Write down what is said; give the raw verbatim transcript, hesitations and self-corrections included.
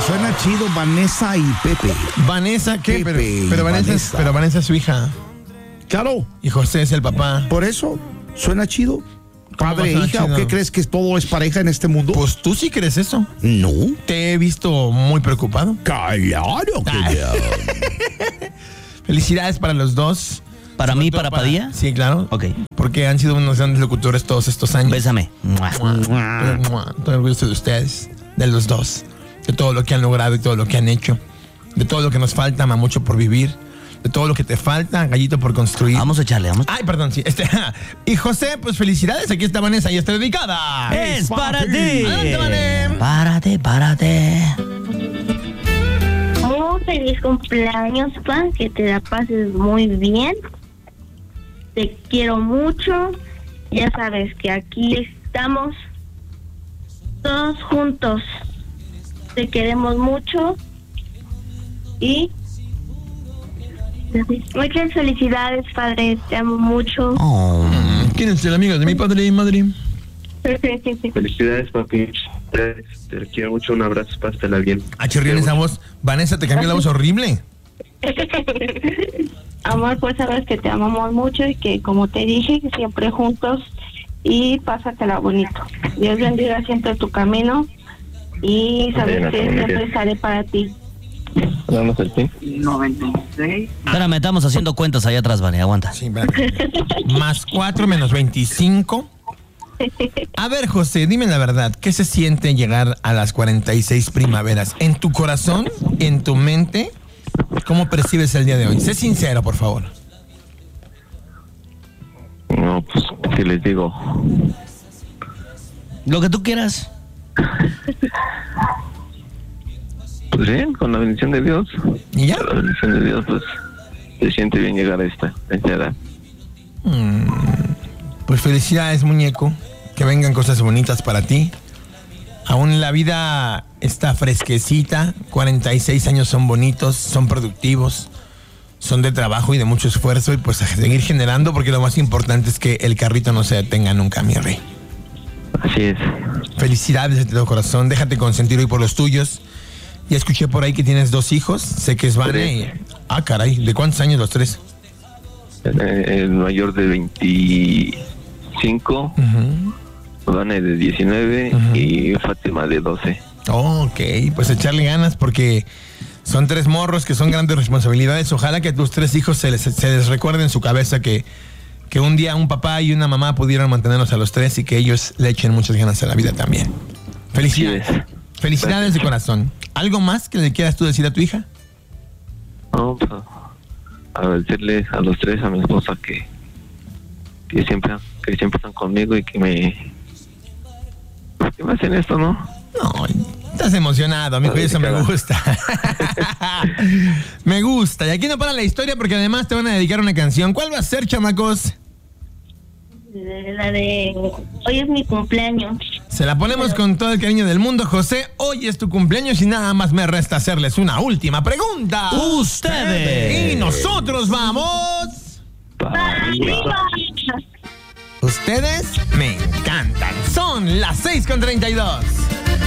suena chido Vanessa y Pepe. ¿Vanessa qué? Pepe pero, y pero, Vanessa, Vanessa. Es, pero Vanessa es su hija. Claro. Y José es el papá. Por eso, suena chido. Padre e va a sonar hija, chido? ¿o qué crees que todo es pareja en este mundo? Pues tú sí crees eso. No. Te he visto muy preocupado. Claro que no. Felicidades para los dos. ¿Para Sobre mí, todo para Padilla? Sí, claro. Ok. Porque han sido unos grandes locutores todos estos años. Bésame. Mua, mua. Estoy orgulloso de ustedes, de los dos, de todo lo que han logrado y todo lo que han hecho, de todo lo que nos falta, Mamucho, por vivir, de todo lo que te falta, Gallito, por construir. Vamos a echarle, vamos. Ay, perdón, sí. Este, y José, pues felicidades, aquí está Vanessa y está dedicada. Es para ti. Adelante, Vané. Párate, párate. Muy feliz cumpleaños, Pan, que te la pases muy bien. Te quiero mucho. Ya sabes que aquí estamos todos juntos. Te queremos mucho. Y muchas felicidades, padre. Te amo mucho. Oh. ¿Quién es el amigo de mi padre y madre? Felicidades, papi. Te quiero mucho. Un abrazo. Pásatela bien. Ah, chirrión esa voz. Vanessa, te cambió la voz horrible. Amor, pues sabes que te amamos mucho y que, como te dije, siempre juntos y pásatela bonito. Dios bendiga siempre tu camino y sabes Bien, que familia. siempre estaré para ti. Damos el pin. noventa y seis. Espérame, estamos haciendo cuentas allá atrás, Vane, aguanta. Sí, espérate. Más cuatro menos veinticinco. A ver, José, dime la verdad. ¿Qué se siente llegar a las cuarenta y seis primaveras? ¿En tu corazón? ¿En tu mente? ¿Cómo percibes el día de hoy? Sé sincero, por favor. No, pues, ¿qué les digo? Lo que tú quieras. Pues bien, con la bendición de Dios. ¿Y ya? Con la bendición de Dios, pues, se siente bien llegar a esta, a esta edad. Mm, pues felicidades, muñeco. Que vengan cosas bonitas para ti. Aún la vida está fresquecita. cuarenta y seis años son bonitos, son productivos, son de trabajo y de mucho esfuerzo. Y pues a seguir generando, porque lo más importante es que el carrito no se detenga nunca, mi rey. Así es. Felicidades de todo corazón. Déjate consentir hoy por los tuyos. Ya escuché por ahí que tienes dos hijos. Sé que es Vane y... Ah, caray. ¿De cuántos años los tres? Eh, El mayor de veinticinco, Uh-huh. Vane de diecinueve Ujú. y Fátima de doce. Oh, ok, pues echarle ganas porque son tres morros que son grandes responsabilidades. Ojalá que a tus tres hijos se les, se les recuerde en su cabeza que, que un día un papá y una mamá pudieron mantenerlos a los tres y que ellos le echen muchas ganas a la vida también. Felicidades. Así es. Felicidades de corazón. ¿Algo más que le quieras tú decir a tu hija? No, pues, agradecerles a los tres, a mi esposa que, que siempre que siempre están conmigo y que me que me hacen esto, ¿no? No, estás emocionado, amigo, y eso me gusta. Me gusta. Y aquí no para la historia porque además te van a dedicar una canción. ¿Cuál va a ser, chamacos? La de hoy es mi cumpleaños. Se la ponemos con todo el cariño del mundo, José. Hoy es tu cumpleaños y nada más me resta hacerles una última pregunta. Ustedes. Y nosotros vamos... ¡Arriba! Ustedes me encantan. Son las seis con treinta y dos.